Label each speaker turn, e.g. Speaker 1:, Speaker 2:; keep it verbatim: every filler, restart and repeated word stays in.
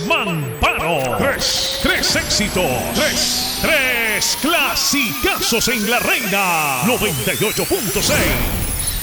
Speaker 1: Mamparo. Tres, tres éxitos. Tres, tres clasicazos en la Reina. noventa y ocho punto seis.